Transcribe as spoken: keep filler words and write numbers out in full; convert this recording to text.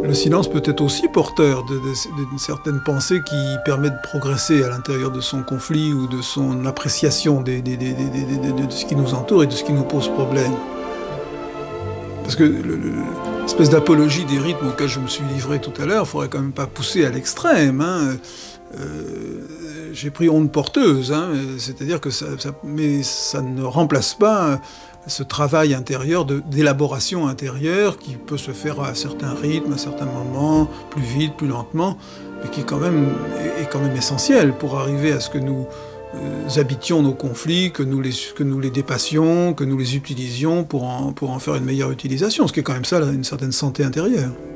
Le silence peut être aussi porteur de, de, d'une certaine pensée qui permet de progresser à l'intérieur de son conflit ou de son appréciation des, des, des, des, des, de, de ce qui nous entoure et de ce qui nous pose problème. Parce que le, le, l'espèce d'apologie des rythmes auquel je me suis livré tout à l'heure, il ne faudrait quand même pas pousser à l'extrême. Hein. Euh, j'ai pris onde porteuse, hein, c'est-à-dire que ça, ça, mais ça ne remplace pas ce travail intérieur de, d'élaboration intérieure qui peut se faire à certains rythmes, à certains moments, plus vite, plus lentement, mais qui quand même, est, est quand même essentiel pour arriver à ce que nous euh, habitions nos conflits, que nous, les, que nous les dépassions, que nous les utilisions pour en, pour en faire une meilleure utilisation, ce qui est quand même ça, là, une certaine santé intérieure.